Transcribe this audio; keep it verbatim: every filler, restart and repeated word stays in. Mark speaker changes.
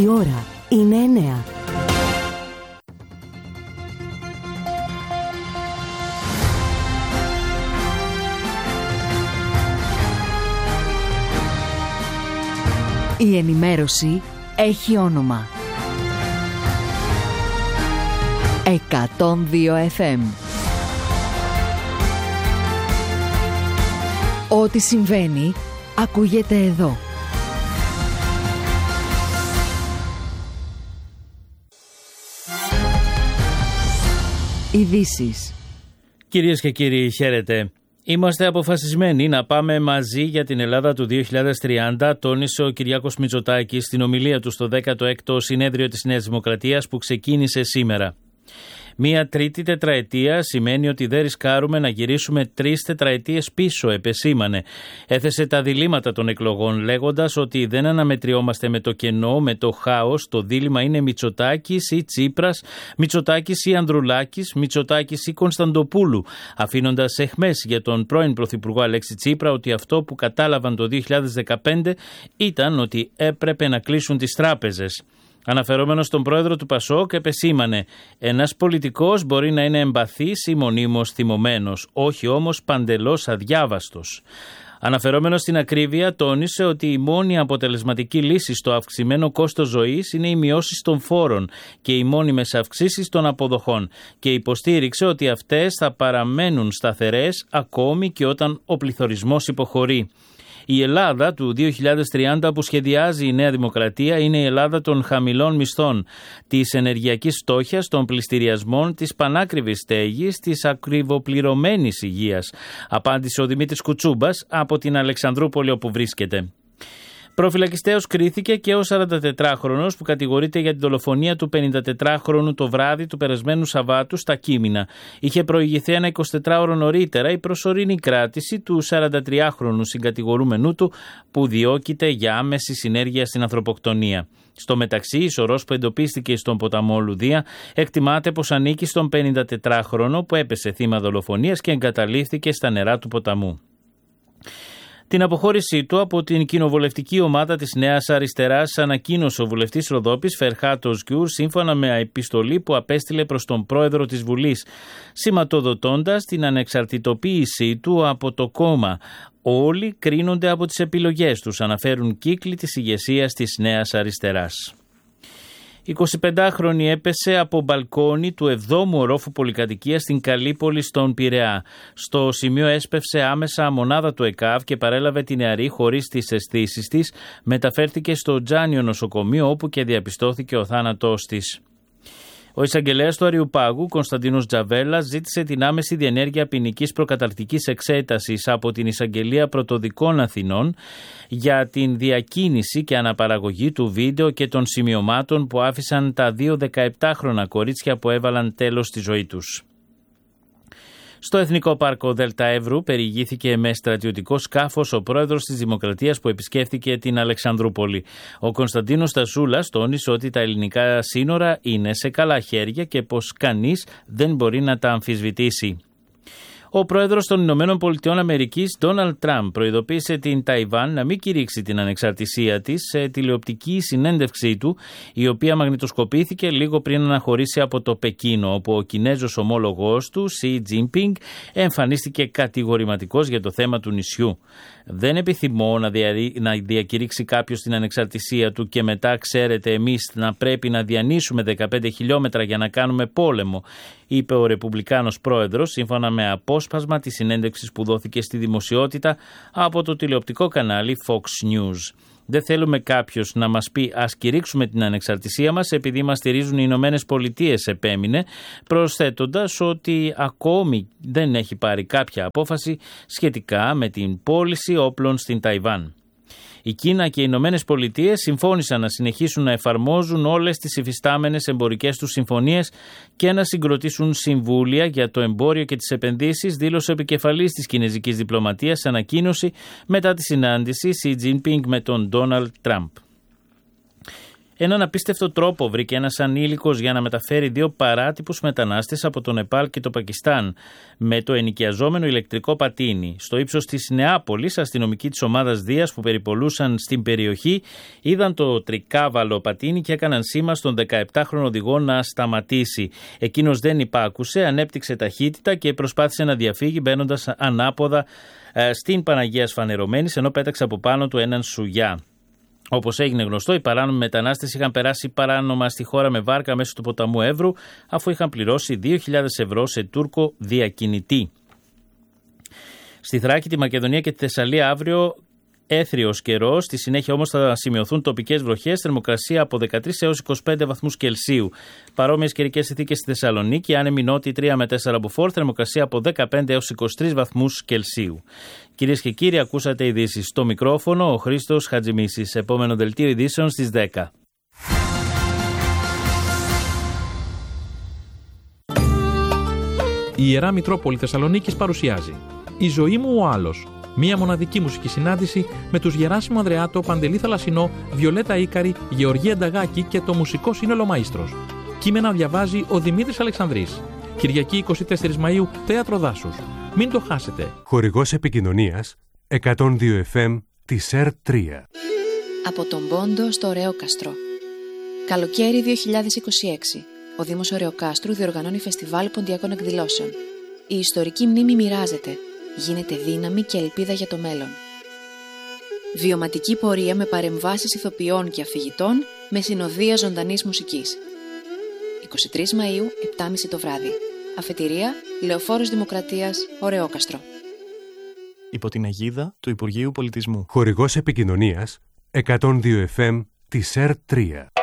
Speaker 1: ώρα είναι εννέα. Η ενημέρωση έχει όνομα. εκατόν δύο εφ εμ. Ό,τι συμβαίνει, ακούγεται εδώ. Ειδήσεις.
Speaker 2: Κυρίες και κύριοι, χαίρετε. Είμαστε αποφασισμένοι να πάμε μαζί για την Ελλάδα του δύο χιλιάδες τριάντα, τόνισε ο Κυριάκος Μητσοτάκης στην ομιλία του στο δέκατο έκτο συνέδριο της Νέας Δημοκρατίας που ξεκίνησε σήμερα. Μία τρίτη τετραετία σημαίνει ότι δεν ρισκάρουμε να γυρίσουμε τρεις τετραετίες πίσω, επεσήμανε. Έθεσε τα διλήμματα των εκλογών λέγοντας ότι δεν αναμετριόμαστε με το κενό, με το χάος. Το δίλημμα είναι Μητσοτάκης ή Τσίπρας, Μητσοτάκης ή Ανδρουλάκης, Μητσοτάκης ή Κωνσταντοπούλου, αφήνοντας εχμές για τον πρώην Πρωθυπουργό Αλέξη Τσίπρα ότι αυτό που κατάλαβαν το δύο χιλιάδες δεκαπέντε ήταν ότι έπρεπε να κλείσουν τις τράπεζες. Αναφερόμενος στον πρόεδρο του Πασόκ, επεσήμανε: ένας πολιτικός μπορεί να είναι εμπαθής ή μονίμως θυμωμένος, όχι όμως παντελώς αδιάβαστος. Αναφερόμενος στην ακρίβεια, τόνισε ότι η μόνη αποτελεσματική λύση στο αυξημένο κόστος ζωής είναι οι μειώσεις των φόρων και οι μόνιμες αυξήσεις των αποδοχών και υποστήριξε ότι αυτές θα παραμένουν σταθερές ακόμη και όταν ο πληθωρισμός υποχωρεί. Η Ελλάδα του δύο χιλιάδες τριάντα που σχεδιάζει η Νέα Δημοκρατία είναι η Ελλάδα των χαμηλών μισθών, της ενεργειακής φτώχειας, των πληστηριασμών, της πανάκριβης στέγης, της ακριβοπληρωμένης υγείας, απάντησε ο Δημήτρης Κουτσούμπας από την Αλεξανδρούπολη όπου βρίσκεται. Προφυλακιστέως κρίθηκε και ο σαραντατετράχρονος που κατηγορείται για την δολοφονία του πενηντατετράχρονου το βράδυ του περασμένου Σαββάτου στα Κείμηνα. Είχε προηγηθεί ένα εικοσιτετράωρο νωρίτερα η προσωρινή κράτηση του σαραντατριάχρονου συγκατηγορούμενού του που διώκεται για άμεση συνέργεια στην ανθρωποκτονία. Στο μεταξύ, η σωρός που εντοπίστηκε στον ποταμό Λουδία εκτιμάται πως ανήκει στον πενηντατετράχρονο που έπεσε θύμα δολοφονίας και εγκαταλείφθηκε στα νερά του ποταμού. Την αποχώρησή του από την κοινοβουλευτική ομάδα της Νέας Αριστεράς ανακοίνωσε ο βουλευτής Ροδόπης Φερχάτος Γκιουρ σύμφωνα με επιστολή που απέστειλε προς τον πρόεδρο της Βουλής, σηματοδοτώντας την ανεξαρτητοποίησή του από το κόμμα. Όλοι κρίνονται από τις επιλογές τους, αναφέρουν κύκλοι της ηγεσίας της Νέας Αριστεράς. Η εικοσιπεντάχρονη έπεσε από μπαλκόνι του εβδόμου ορόφου πολυκατοικίας στην Καλύπολη στον Πειραιά. Στο σημείο έσπευσε άμεσα μονάδα του ΕΚΑΒ και παρέλαβε τη νεαρή χωρίς τις αισθήσεις της. Μεταφέρθηκε στο Τζάνιο νοσοκομείο όπου και διαπιστώθηκε ο θάνατός της. Ο εισαγγελέας του Αριουπάγου, Κωνσταντίνος Τζαβέλας, ζήτησε την άμεση διενέργεια ποινικής προκαταρκτικής εξέτασης από την Εισαγγελία Πρωτοδικών Αθηνών για την διακίνηση και αναπαραγωγή του βίντεο και των σημειωμάτων που άφησαν τα δύο δεκαεπτάχρονα κορίτσια που έβαλαν τέλος στη ζωή τους. Στο Εθνικό Πάρκο Δέλτα Εύρου περιηγήθηκε με στρατιωτικό σκάφος ο πρόεδρος της Δημοκρατίας που επισκέφθηκε την Αλεξανδρούπολη. Ο Κωνσταντίνος Τασούλας τόνισε ότι τα ελληνικά σύνορα είναι σε καλά χέρια και πως κανείς δεν μπορεί να τα αμφισβητήσει. Ο πρόεδρος των Ηνωμένων Πολιτειών Αμερικής, Ντόναλντ Τραμπ, προειδοποίησε την Ταϊβάν να μην κηρύξει την ανεξαρτησία της σε τηλεοπτική συνέντευξή του, η οποία μαγνητοσκοπήθηκε λίγο πριν αναχωρήσει από το Πεκίνο, όπου ο Κινέζος ομόλογός του, Σι Τζίνπινγκ, εμφανίστηκε κατηγορηματικός για το θέμα του νησιού. Δεν επιθυμώ να, δια... να διακηρύξει κάποιος την ανεξαρτησία του και μετά, ξέρετε, εμείς να πρέπει να διανύσουμε δεκαπέντε χιλιόμετρα για να κάνουμε πόλεμο, είπε ο Ρεπουμπλικάνος πρόεδρος, σύμφωνα με απόσπασμα της συνέντευξης που δόθηκε στη δημοσιότητα από το τηλεοπτικό κανάλι Fox News. Δεν θέλουμε κάποιος να μας πει ας κηρύξουμε την ανεξαρτησία μας επειδή μας στηρίζουν οι Ηνωμένες Πολιτείες, επέμεινε, προσθέτοντας ότι ακόμη δεν έχει πάρει κάποια απόφαση σχετικά με την πώληση όπλων στην Ταϊβάν. Η Κίνα και οι Ηνωμένες Πολιτείες συμφώνησαν να συνεχίσουν να εφαρμόζουν όλες τις υφιστάμενες εμπορικές τους συμφωνίες και να συγκροτήσουν συμβούλια για το εμπόριο και τις επενδύσεις, δήλωσε ο επικεφαλής της κινεζικής διπλωματίας σε ανακοίνωση μετά τη συνάντηση Σι Τζίνπινγκ με τον Ντόναλντ Τραμπ. Έναν απίστευτο τρόπο βρήκε ένας ανήλικος για να μεταφέρει δύο παράτυπους μετανάστες από το Νεπάλ και το Πακιστάν με το ενοικιαζόμενο ηλεκτρικό πατίνι. Στο ύψος της Νεάπολης, αστυνομικοί της ομάδας Δίας που περιπολούσαν στην περιοχή είδαν το τρικάβαλο πατίνι και έκαναν σήμα στον δεκαεπτάχρονο οδηγό να σταματήσει. Εκείνος δεν υπάκουσε, ανέπτυξε ταχύτητα και προσπάθησε να διαφύγει μπαίνοντας ανάποδα ε, στην Παναγία Σφανερωμένης, ενώ πέταξε από πάνω του έναν σουγιά. Όπως έγινε γνωστό, οι παράνομοι μετανάστες είχαν περάσει παράνομα στη χώρα με βάρκα μέσω του ποταμού Εύρου, αφού είχαν πληρώσει δύο χιλιάδες ευρώ σε Τούρκο διακινητή. Στη Θράκη, τη Μακεδονία και τη Θεσσαλία αύριο έθριος καιρός, στη συνέχεια όμως θα σημειωθούν τοπικές βροχές, θερμοκρασία από δεκατρείς έως είκοσι πέντε βαθμούς Κελσίου. Παρόμοιες καιρικές συνθήκες στη Θεσσαλονίκη, άνεμοι νότιοι τρία με τέσσερα μποφόρ, θερμοκρασία από δεκαπέντε έως είκοσι τρεις βαθμούς Κελσίου. Κυρίες και κύριοι, ακούσατε ειδήσεις. Στο μικρόφωνο ο Χρήστος Χατζημίσης. Επόμενο δελτίο ειδήσεων στις δέκα.
Speaker 3: Η Ιερά Μητρόπολη Θεσσαλονίκης παρουσιάζει «Η ζωή μου ο άλλος». Μία μοναδική μουσική συνάντηση με τους Γεράσιμο Ανδρεάτο, Παντελή Θαλασσινό, Βιολέτα Ίκαρη, Γεωργία Νταγάκη και το μουσικό σύνολο Μαΐστρος. Κείμενα διαβάζει ο Δημήτρης Αλεξανδρής. Κυριακή εικοστή τέταρτη Μαΐου, Θέατρο Δάσους. Μην το χάσετε.
Speaker 4: Χορηγός επικοινωνίας εκατόν δύο εφ εμ της ΕΡ τρία.
Speaker 5: Από τον Πόντο στο Ωρεόκαστρο. Καλοκαίρι δύο χιλιάδες είκοσι έξι. Ο Δήμος Ωρεοκάστρου διοργανώνει φεστιβάλ ποντιακών εκδηλώσεων. Η ιστορική μνήμη μοιράζεται. Γίνεται δύναμη και ελπίδα για το μέλλον. Βιωματική πορεία με παρεμβάσεις ηθοποιών και αφηγητών με συνοδεία ζωντανής μουσικής. εικοστή τρίτη Μαΐου, επτά και μισή το βράδυ. Αφετηρία, Λεωφόρος Δημοκρατίας, Ωρεόκαστρο.
Speaker 6: Υπό την αιγίδα του Υπουργείου Πολιτισμού.
Speaker 4: Χορηγός επικοινωνίας εκατόν δύο εφ εμ της ΕΡ τρία.